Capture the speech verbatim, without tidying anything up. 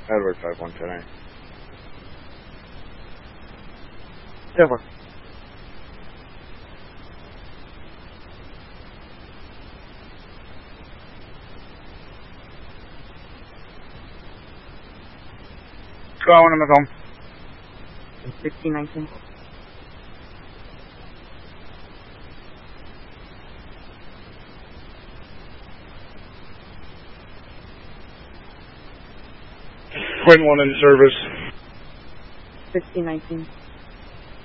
Edward five one ten eight. Silver. Going in the phone. sixteen nineteen. Quinn one in service. sixteen nineteen.